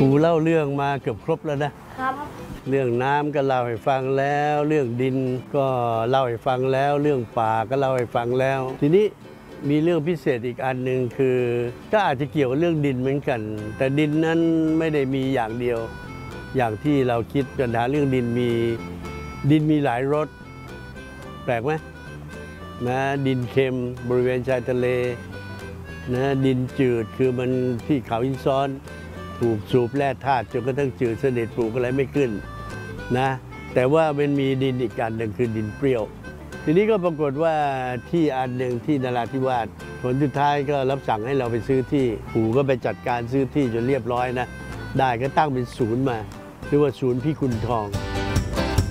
รูเล่าเรื่องมาเกือบครบแล้วนะครับเรื่องน้ำก็เล่าให้ฟังแล้วเรื่องดินก็เล่าให้ฟังแล้วเรื่องป่าก็เล่าให้ฟังแล้วทีนี้มีเรื่องพิเศษอีกอันหนึ่งคือก็อาจจะเกี่ยวกับเรื่องดินเหมือนกันแต่ดินนั้นไม่ได้มีอย่างเดียวอย่างที่เราคิดปัญหาเรื่องดินมีหลายรสแปลกไหมนะดินเค็มบริเวณชายทะเลนะดินจืดคือมันที่เขาหินซ้อนถูกสูบแร่ธาตุจนกระทั่งจืดสนิทปลูกอะไรไม่ขึ้นนะแต่ว่ามันมีดินอีกอันหนึ่งคือดินเปรี้ยวทีนี้ก็ปรากฏว่าที่อันหนึ่งที่นราธิวาสผลสุดท้ายก็รับสั่งให้เราไปซื้อที่ปู่ก็ไปจัดการซื้อที่จนเรียบร้อยนะได้ก็ตั้งเป็นศูนย์มาเรียกว่าศูนย์พิกุลทอง